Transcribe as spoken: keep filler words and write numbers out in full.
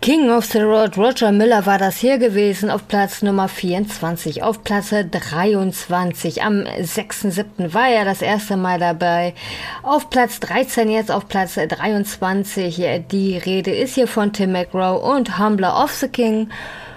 King of the Road, Roger Miller war das hier gewesen, auf Platz Nummer vierundzwanzig. Auf Platz dreiundzwanzig, am sechsten siebten war er das erste Mal dabei. Auf Platz dreizehn jetzt, auf Platz dreiundzwanzig. Die Rede ist hier von Tim McGraw und Humbler of the King.